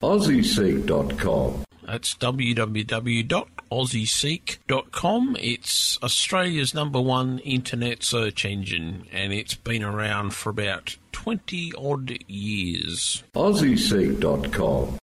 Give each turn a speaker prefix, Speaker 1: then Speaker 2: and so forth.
Speaker 1: AussieSeek.com.
Speaker 2: That's www.aussieseek.com. It's Australia's #1 internet search engine, and it's been around for about 20-odd years.
Speaker 1: AussieSeek.com.